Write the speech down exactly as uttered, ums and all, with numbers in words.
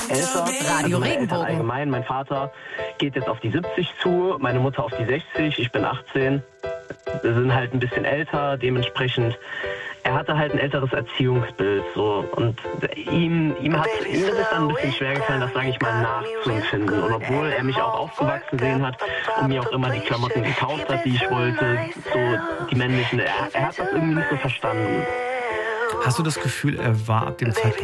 älter. Radio also meine Eltern Regenbogen. allgemein. Mein Vater geht jetzt auf die siebzig zu, meine Mutter auf die sechzig, ich bin achtzehn. Wir sind halt ein bisschen älter, dementsprechend. Er hatte halt ein älteres Erziehungsbild, so, und ihm, ihm hat ihm ist es dann ein bisschen schwer gefallen, das, sage ich mal, nachzuempfinden. Und obwohl er mich auch aufgewachsen sehen hat und mir auch immer die Klamotten gekauft hat, die ich wollte, so die männlichen, er, er hat das irgendwie nicht so verstanden. Hast du das Gefühl, er war ab dem Zeitpunkt